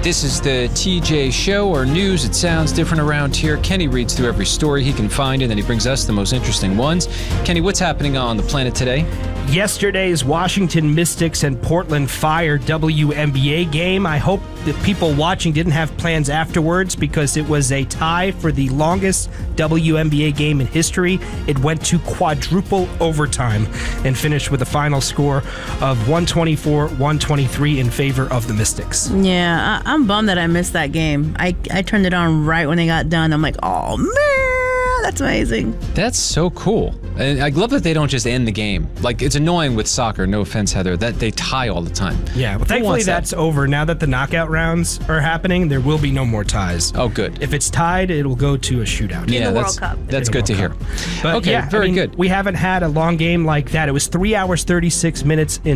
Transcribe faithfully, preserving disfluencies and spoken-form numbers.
This is the T J Show, or news. It sounds different around here. Kenny reads through every story he can find, and then he brings us the most interesting ones. Kenny, what's happening on the planet today? Yesterday's Washington Mystics and Portland Fire W N B A game. I hope the people watching didn't have plans afterwards, because it was a tie for the longest W N B A game in history. It went to quadruple overtime and finished with a final score of one twenty-four one twenty-three in favor of the Mystics. Yeah, I- I'm bummed that I missed that game. I, I turned it on right when they got done. I'm like, oh, man, that's amazing. That's so cool. And I love that they don't just end the game. Like, it's annoying with soccer, no offense, Heather, that they tie all the time. Yeah, well, thankfully that's that? over. Now that the knockout rounds are happening, there will be no more ties. Oh, good. If it's tied, it'll go to a shootout. Yeah, in the that's, World Cup. That's good to hear. But okay, yeah, very I mean, good. We haven't had a long game like that. It was three hours, thirty-six minutes in